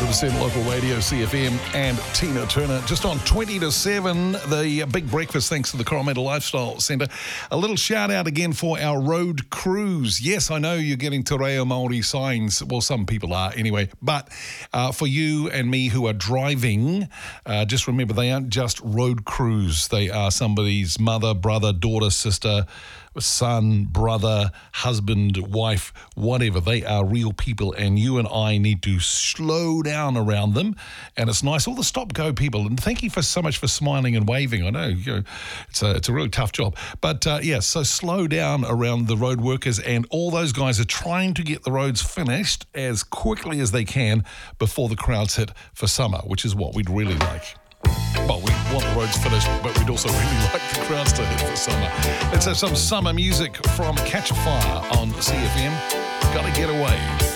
100% local radio, CFM, and Tina Turner. Just on 20 to 7, the big breakfast, thanks to the Coromandel Lifestyle Centre. A little shout out again for our road crews. Yes, I know you're getting Te Reo Māori signs. Well, some people are anyway. But for you and me who are driving, just remember they aren't just road crews. They are somebody's mother, brother, daughter, sister, son, brother, husband, wife, whatever. They are real people, and you and I need to slow down around them. And it's nice, all the stop-go people. And thank you so much for smiling and waving. I know, it's a really tough job. But so slow down around the road workers, and all those guys are trying to get the roads finished as quickly as they can before the crowds hit for summer, which is what we'd really like. Well, we want the roads finished, but we'd also really like the crowds to hit for summer. Let's have some summer music from Catch a Fire on CFM. Gotta Get Away.